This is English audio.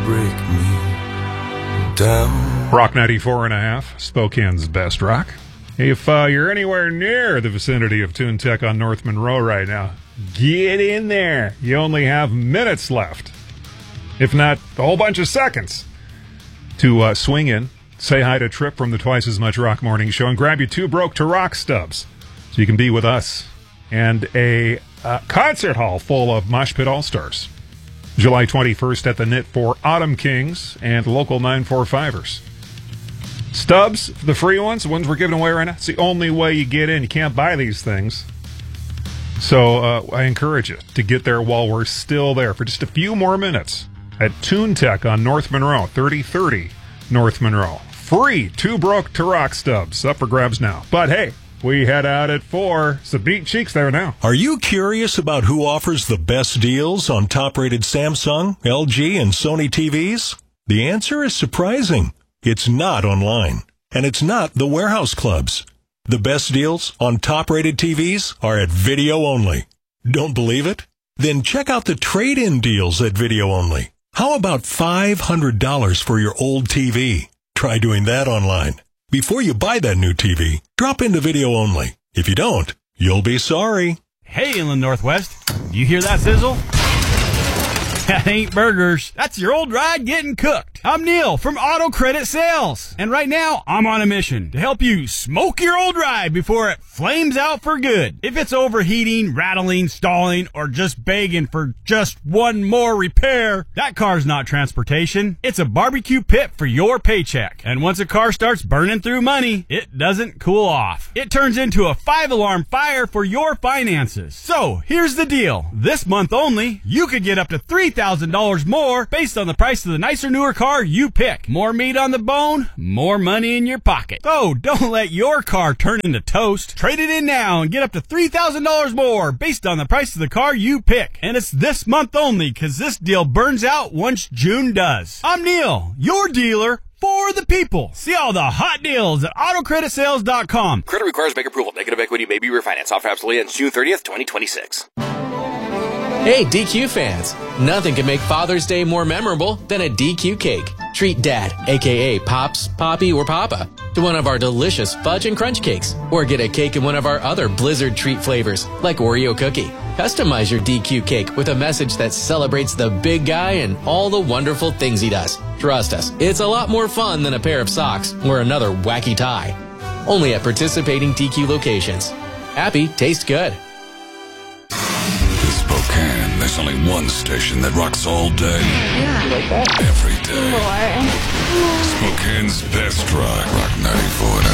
break me down. Rock 94.5, Spokane's best rock. If you're anywhere near the vicinity of Tune Tech on North Monroe right now, get in there. You only have minutes left, if not a whole bunch of seconds, to swing in, say hi to Trip from the Twice As Much Rock Morning Show, and grab you 2 Broke to Rock stubs so you can be with us and a concert hall full of Mosh Pit All-Stars. July 21st at the Knit for Autumn Kings and local 945ers. Stubs, the free ones, the ones we're giving away right now, it's the only way you get in. You can't buy these things. So I encourage you to get there while we're still there for just a few more minutes at Tune Tech on North Monroe, 3030 North Monroe. Free 2 Broke to Rock stubs up for grabs now. But hey, we head out at 4, so beat cheeks there now. Are you curious about who offers the best deals on top-rated Samsung, LG, and Sony TVs? The answer is surprising. It's not online, and it's not the warehouse clubs. The best deals on top-rated TVs are at Video Only. Don't believe it? Then check out the trade-in deals at Video Only. How about $500 for your old TV? Try doing that online. Before you buy that new TV, drop into Video Only. If you don't, you'll be sorry. Hey, Inland Northwest, you hear that sizzle? That ain't burgers. That's your old ride getting cooked. I'm Neil from Auto Credit Sales. And right now, I'm on a mission to help you smoke your old ride before it flames out for good. If it's overheating, rattling, stalling, or just begging for just one more repair, that car's not transportation. It's a barbecue pit for your paycheck. And once a car starts burning through money, it doesn't cool off. It turns into a 5-alarm fire for your finances. So, here's the deal. This month only, you could get up to $3,000 more based on the price of the nicer, newer car you pick. More meat on the bone, more money in your pocket. So don't let your car turn into toast. Trade it in now and get up to $3,000 more based on the price of the car you pick. And it's this month only because this deal burns out once June does. I'm Neil, your dealer for the people. See all the hot deals at AutoCreditSales.com. Credit requires bank approval. Negative equity may be refinanced. Offer absolutely ends June 30th, 2026. Hey, DQ fans! Nothing can make Father's Day more memorable than a DQ cake. Treat Dad, a.k.a. Pops, Poppy, or Papa, to one of our delicious fudge and crunch cakes. Or get a cake in one of our other Blizzard treat flavors, like Oreo cookie. Customize your DQ cake with a message that celebrates the big guy and all the wonderful things he does. Trust us, it's a lot more fun than a pair of socks or another wacky tie. Only at participating DQ locations. Happy tastes good. Spokane, there's only one station that rocks all day. Yeah. Every day. More. Spokane's best rock. Rock 94.5.